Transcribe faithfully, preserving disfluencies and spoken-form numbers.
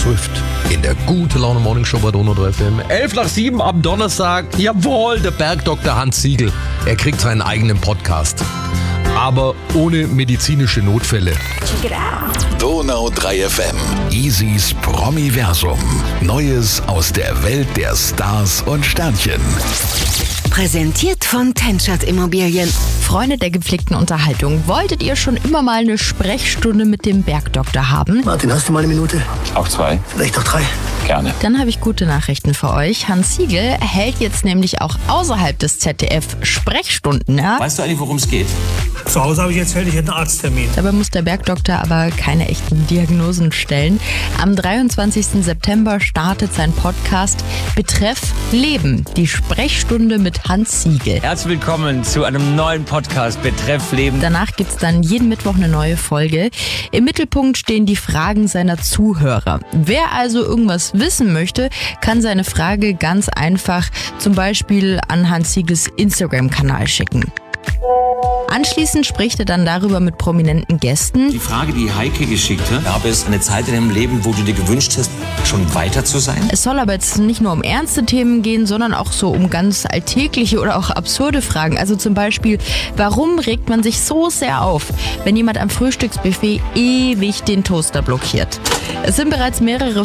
Swift in der Gute Laune Morning Show bei Donau drei F M. elf nach sieben am Donnerstag. Jawohl, der Bergdoktor Hans Siegel. Er kriegt seinen eigenen Podcast. Aber ohne medizinische Notfälle. Check it out. Donau drei F M. Easys Promiversum. Neues aus der Welt der Stars und Sternchen. Präsentiert von Tenschert Immobilien. Freunde der gepflegten Unterhaltung, wolltet ihr schon immer mal eine Sprechstunde mit dem Bergdoktor haben? Martin, hast du mal eine Minute? Auch zwei. Vielleicht auch drei. Gerne. Dann habe ich gute Nachrichten für euch. Hans Siegel hält jetzt nämlich auch außerhalb des Z D F Sprechstunden. Ja? Weißt du eigentlich, worum es geht? Zu Hause habe ich erzählt, ich hätte einen Arzttermin. Dabei muss der Bergdoktor aber keine echten Diagnosen stellen. Am dreiundzwanzigsten September startet sein Podcast Betreff Leben, die Sprechstunde mit Hans Siegel. Herzlich willkommen zu einem neuen Podcast Betreff Leben. Danach gibt es dann jeden Mittwoch eine neue Folge. Im Mittelpunkt stehen die Fragen seiner Zuhörer. Wer also irgendwas wissen möchte, kann seine Frage ganz einfach zum Beispiel an Hans Siegels Instagram-Kanal schicken. Anschließend spricht er dann darüber mit prominenten Gästen. Die Frage, die Heike geschickt hat, gab es eine Zeit in deinem Leben, wo du dir gewünscht hast, schon weiter zu sein? Es soll aber jetzt nicht nur um ernste Themen gehen, sondern auch so um ganz alltägliche oder auch absurde Fragen. Also zum Beispiel, warum regt man sich so sehr auf, wenn jemand am Frühstücksbuffet ewig den Toaster blockiert? Es sind bereits mehrere